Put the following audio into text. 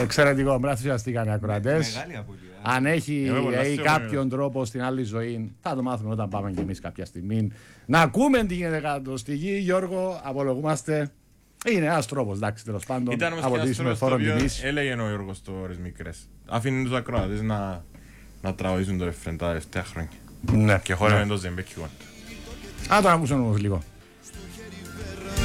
Εξαιρετικό, μπραθουσιαστήκαν οι ακροατές. Μεγάλη απολύτω. Αν έχει κάποιον τρόπο στην άλλη ζωή, θα το μάθουμε όταν πάμε κι εμείς κάποια στιγμή. Να ακούμε τι γίνεται κάτω στη γη, Γιώργο, απολογούμαστε. Είναι ένας τρόπος, εντάξει, τέλος πάντων. Ήταν όμως και ένας τρόπος το οποίο έλεγε ο Γιώργος το ώρες μικρές. Αφήνει τους ακροατές να τραγουδήσουν το ρεφρέν τα τελευταία χρόνια. Ναι. Και χόρευε το ζεμπέκικο. Α, το ακούσαμε όμως λίγο.